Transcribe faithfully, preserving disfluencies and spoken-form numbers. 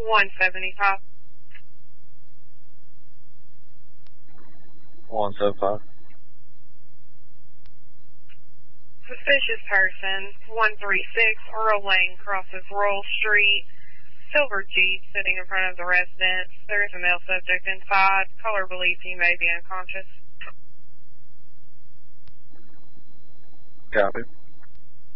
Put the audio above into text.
one seventy-five. one seventy-five. Suspicious person, one thirty-six Earl Lane, crosses Royal Street. Silver Jeep sitting in front of the residence. There is a male subject inside. Caller believes he may be unconscious. Copy.